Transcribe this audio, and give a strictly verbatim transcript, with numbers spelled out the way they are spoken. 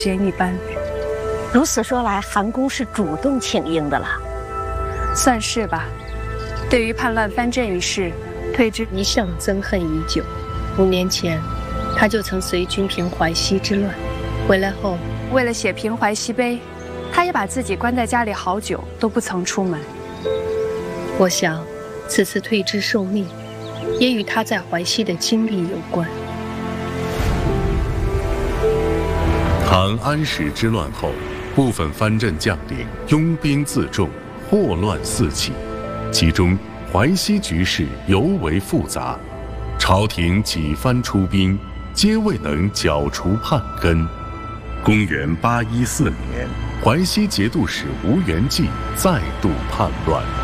间一般。 如此说来，韩公是主动请缨的了， 算是吧。对于叛乱藩镇一事，退之一向憎恨已久。五年前，他就曾随军平淮西之乱，回来后， 为了写平淮西碑，他也把自己关在家里好久，都不曾出门。 我想，此次退之受命，也与他在淮西的经历有关。 唐安史之乱后，部分藩镇将领拥兵自重，祸乱四起，其中淮西局势尤为复杂，朝廷几番出兵，皆未能剿除叛根。公元八一四年，淮西节度使吴元济再度叛乱。